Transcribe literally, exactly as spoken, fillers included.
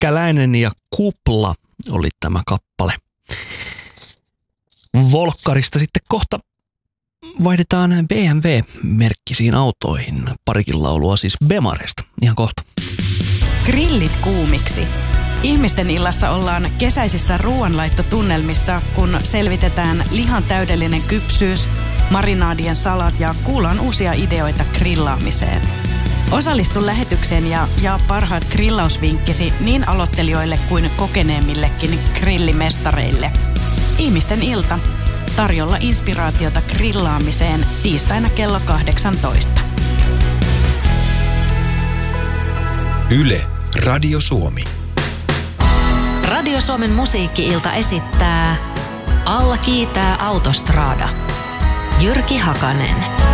Mykkäläinen ja Kupla oli tämä kappale. Volkkarista sitten kohta vaihdetaan B M W-merkkisiin autoihin. Parikin laulua siis Bemaresta. Ihan kohta. Grillit kuumiksi. Ihmisten illassa ollaan kesäisissä ruoanlaittotunnelmissa, kun selvitetään lihan täydellinen kypsyys, marinaadien salat ja kuullaan uusia ideoita grillaamiseen. Osallistu lähetykseen ja jaa parhaat grillausvinkkisi niin aloittelijoille kuin kokeneemmillekin grillimestareille. Ihmisten ilta. Tarjolla inspiraatiota grillaamiseen tiistaina kello kahdeksantoista. Yle, Radio Suomi. Radio Suomen musiikki-ilta esittää Alla kiitää Autostrada. Jyrki Hakanen.